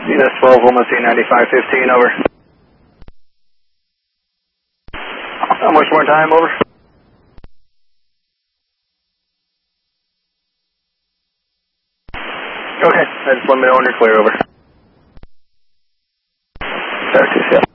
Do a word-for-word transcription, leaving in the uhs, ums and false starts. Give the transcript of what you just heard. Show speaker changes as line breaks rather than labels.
C S twelve, Loma C ninety-five fifteen, over. How much more time, over? Okay, I just let me know when you're clear, over. Talk to you soon.